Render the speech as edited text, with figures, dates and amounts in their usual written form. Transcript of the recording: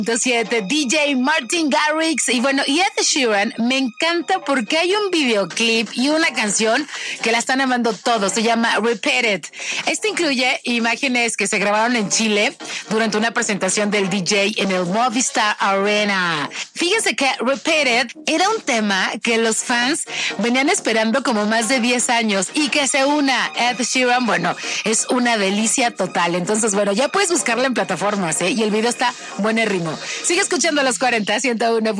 7, DJ Martin Garrix y Ed Sheeran me encanta porque hay un videoclip y una canción que la están amando todos, se llama Repeat It. Este incluye imágenes que se grabaron en Chile durante una presentación del DJ en el Movistar Arena. Fíjense que Repeat It era un tema que los fans venían esperando como más de 10 años y que se una Ed Sheeran, es una delicia total. Entonces, ya puedes buscarla en plataformas, y el video está buenérrimo. Sigue escuchando a los 40, 101.